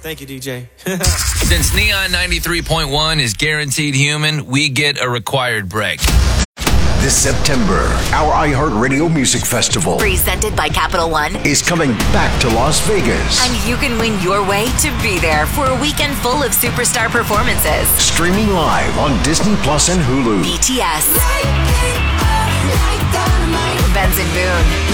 Thank you, DJ. Since Neon 93.1 is guaranteed human, we get a required break. This September, our iHeartRadio Music Festival, presented by Capital One, is coming back to Las Vegas. And you can win your way to be there for a weekend full of superstar performances. Streaming live on Disney Plus and Hulu. BTS, Benson Boone,